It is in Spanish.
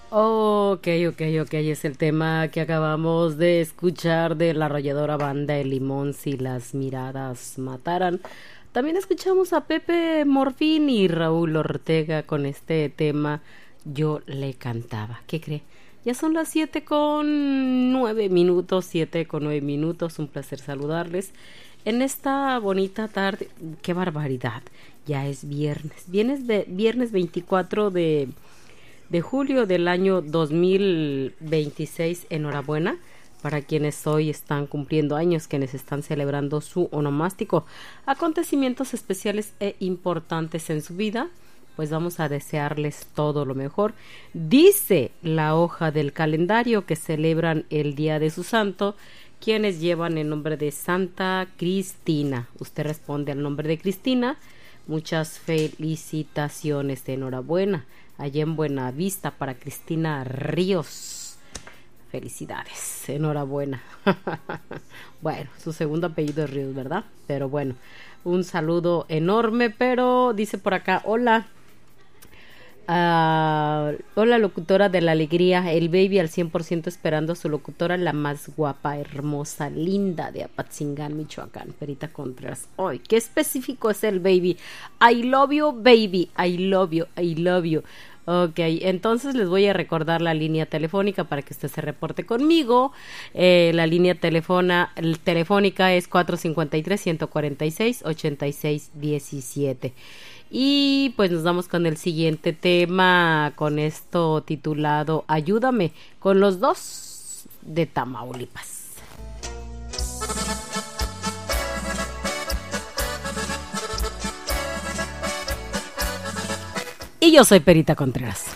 Ok, es el tema que acabamos de escuchar de la arrolladora banda El Limón si las miradas mataran. También escuchamos a Pepe Morfín y Raúl Ortega con este tema Yo le cantaba. ¿Qué cree? Ya son las 7:09, 7:09. Un placer saludarles en esta bonita tarde. ¡Qué barbaridad! Ya es viernes 24 de julio del año 2026. Enhorabuena para quienes hoy están cumpliendo años, quienes están celebrando su onomástico, acontecimientos especiales e importantes en su vida. Pues vamos a desearles todo lo mejor. Dice la hoja del calendario que celebran el día de su santo quienes llevan el nombre de Santa Cristina. Usted responde al nombre de Cristina. Muchas felicitaciones, enhorabuena. Allá en Buenavista para Cristina Ríos. Felicidades, enhorabuena. Bueno, su segundo apellido es Ríos, ¿verdad? Pero bueno, un saludo enorme, pero dice por acá, hola. Hola locutora de la alegría, el baby al 100% esperando a su locutora, la más guapa, hermosa, linda de Apatzingán, Michoacán, Perita Contreras. Hoy, qué específico es el baby. I love you, baby. I love you, I love you. Ok, entonces les voy a recordar la línea telefónica para que usted se reporte conmigo. La línea telefónica es 453-146-8617. Y pues nos vamos con el siguiente tema, con esto titulado Ayúdame, con los dos de Tamaulipas. Y yo soy Perita Contreras.